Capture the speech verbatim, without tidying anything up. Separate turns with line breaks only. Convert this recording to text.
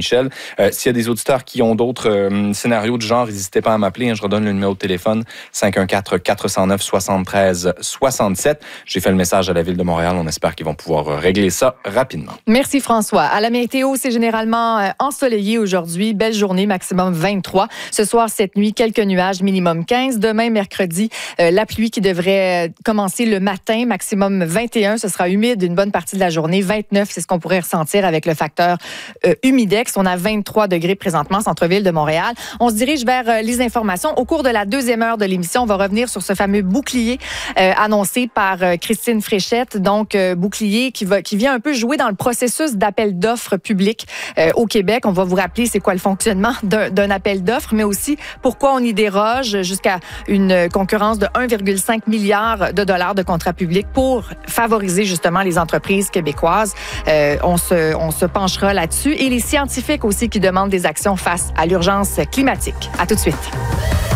Saint-Michel. Euh, s'il y a des auditeurs qui ont d'autres euh, scénarios du genre, n'hésitez pas à m'appeler. Hein, je redonne le numéro de téléphone cinq un quatre, quatre zéro neuf, six trois six sept. J'ai fait le message à la Ville de Montréal. On espère qu'ils vont pouvoir régler ça rapidement.
Merci François. À la météo, c'est généralement euh, ensoleillé aujourd'hui. Belle journée, maximum vingt-trois. Ce soir, cette nuit, quelques nuages, minimum quinze. Demain, mercredi, euh, la pluie qui devrait commencer le matin, maximum vingt et un. Ce sera humide une bonne partie de la journée. vingt-neuf, c'est ce qu'on pourrait ressentir avec le facteur euh, humidex. On a vingt-trois degrés présentement, centre-ville de Montréal. On se dirige vers euh, les informations. Au cours de la deuxième heure de l'émission, on va revenir sur ce fameux bouclier euh, annoncé par euh, Christine Fréchette. Donc, euh, bouclier qui, va, qui vient un peu jouer dans le processus d'appel d'offres public euh, au Québec. On va vous rappeler c'est quoi le fonctionnement d'un, d'un appel d'offres, mais aussi pourquoi on y déroge jusqu'à une concurrence de un virgule cinq milliard de dollars de contrats publics pour favoriser justement les entreprises québécoises. Euh, on, se, on se penchera là-dessus. Et les scientifiques aussi qui demandent des actions face à l'urgence climatique. À tout de suite.